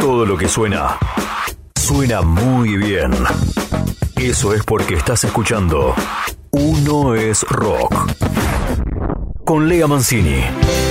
Todo lo que suena, suena muy bien. Eso es porque estás escuchando Uno es Rock con Lea Mancini.